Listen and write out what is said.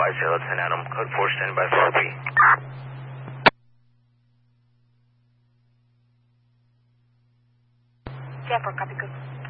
advise Hilton Adam, code 4, stand by for RP. Jennifer, copy good.